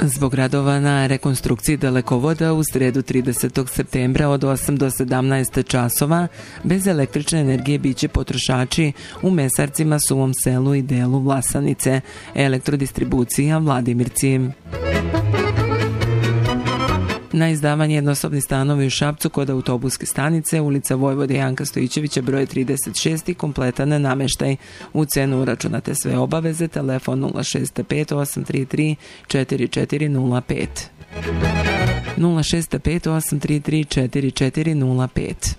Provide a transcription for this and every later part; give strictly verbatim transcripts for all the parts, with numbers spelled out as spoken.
Zbog radova na rekonstrukciji dalekovoda u sredu tridesetog septembra od osam do sedamnaest časova bez električne energije biće potrošači u Mesarcima, Suvom Selu i delu Vlasanice. Elektrodistribucija Vladimirci. Na izdavanje jednosobni stanovi u Šapcu kod autobuske stanice, ulica Vojvode Janka Stojićevića, broj trideset šest i kompletan nameštaj. U cenu uračunate sve obaveze, telefon nula šest pet osam tri tri četiri četiri nula pet. nula šest pet osam tri tri četiri četiri nula pet.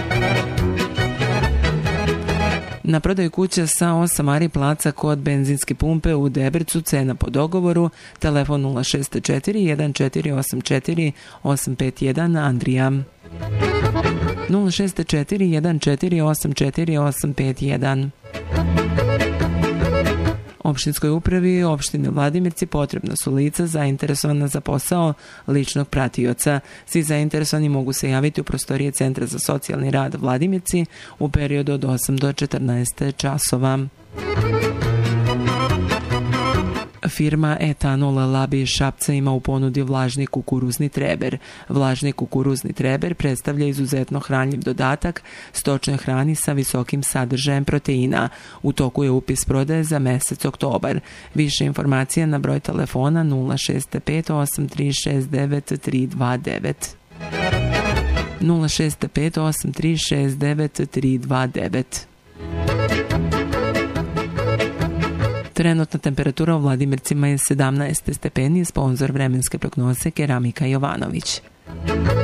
Na prodaju kuća sa osam ari placa kod benzinske pumpe u Debrcu, cena po dogovoru, telefon nula šest četiri jedan četiri osam četiri osam pet jedan, Andrija. nula šest četiri jedan četiri osam četiri osam pet jedan. Opštinskoj upravi opštine Vladimirci potrebna su lica zainteresovana za posao ličnog pratioca. Svi zainteresovani mogu se javiti u prostorije Centra za socijalni rad Vladimirci u periodu od osam do četrnaest časova. Firma Etanol Labi iz Šapca ima u ponudi vlažni kukuruzni treber. Vlažni kukuruzni treber predstavlja izuzetno hranljiv dodatak stočnoj hrani sa visokim sadržajem proteina. U toku je upis prodaje za mesec oktobar. Više informacija na broj telefona nula šest pet osam tri šest devet tri dva devet. nula šest pet osam tri šest devet tri dva devet. Trenutna temperatura u Vladimircima je sedamnaest stepeni, sponzor vremenske prognoze Keramika Jovanović.